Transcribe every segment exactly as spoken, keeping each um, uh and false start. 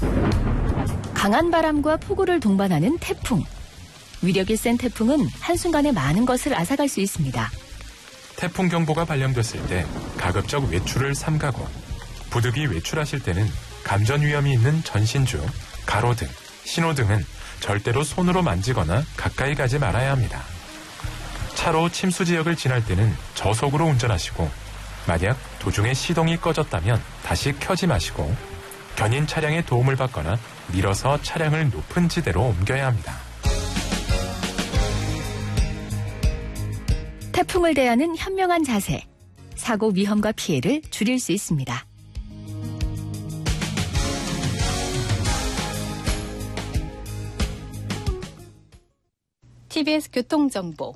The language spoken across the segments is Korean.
강한 바람과 폭우를 동반하는 태풍. 위력이 센 태풍은 한순간에 많은 것을 앗아갈 수 있습니다. 태풍 경보가 발령됐을 때 가급적 외출을 삼가고, 부득이 외출하실 때는 감전 위험이 있는 전신주, 가로등, 신호등은 절대로 손으로 만지거나 가까이 가지 말아야 합니다. 차로 침수 지역을 지날 때는 저속으로 운전하시고, 만약 도중에 시동이 꺼졌다면 다시 켜지 마시고, 견인 차량의 도움을 받거나 밀어서 차량을 높은 지대로 옮겨야 합니다. 태풍을 대하는 현명한 자세, 사고 위험과 피해를 줄일 수 있습니다. 티비에스 교통정보.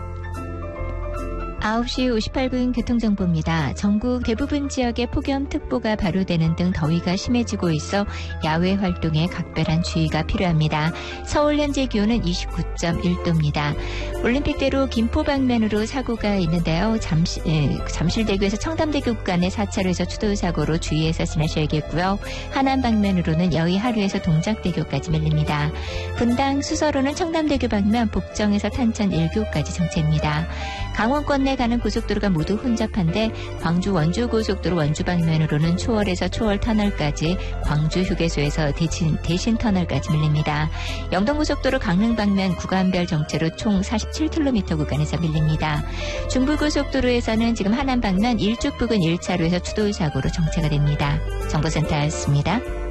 아홉 시 오십팔 분 교통정보입니다. 전국 대부분 지역에 폭염특보가 발효되는 등 더위가 심해지고 있어 야외 활동에 각별한 주의가 필요합니다. 서울 현재 기온은 이십구 점 일 도입니다. 올림픽대로 김포 방면으로 사고가 있는데요. 잠시, 예, 잠실대교에서 청담대교 구간의 사 차로에서 추돌 사고로 주의해서 지나셔야겠고요. 하남 방면으로는 여의 하류에서 동작대교까지 밀립니다. 분당 수서로는 청담대교 방면 복정에서 탄천 일 교까지 정체입니다. 강원권 내 가는 고속도로가 모두 혼잡한데 광주 원주 고속도로 원주 방면으로는 초월에서 초월 터널까지, 광주 휴게소에서 대신, 대신 터널까지 밀립니다. 영동고속도로 강릉 방면 구간별 정체로 총 사십칠 킬로미터 구간에서 밀립니다. 중부고속도로에서는 지금 하남 방면 일죽 부근 일 차로에서 추돌 사고로 정체가 됩니다. 정보센터였습니다.